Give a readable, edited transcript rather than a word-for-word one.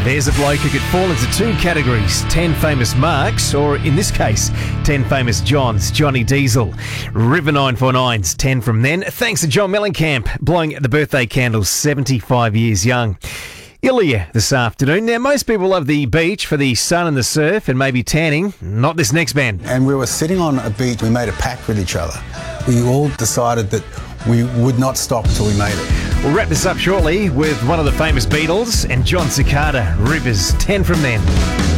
There's a bloke who could fall into two categories, 10 famous Marks, or in this case, 10 famous Johns, Johnny Diesel. River 949's 10 from then. Thanks to John Mellencamp, blowing the birthday candles, 75 years young. Ilya this afternoon. Now, most people love the beach for the sun and the surf and maybe tanning. Not this next band. And we were sitting on a beach. We made a pact with each other. We all decided that we would not stop till we made it. We'll wrap this up shortly with one of the famous Beatles and John Cicada, Rivers, 10 from then.